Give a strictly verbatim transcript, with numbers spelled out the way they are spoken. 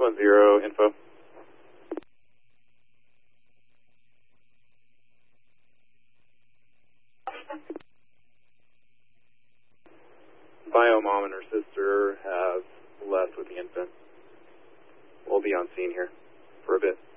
one zero, info. Bio mom and her sister have left with the infant. We'll be on scene here for a bit.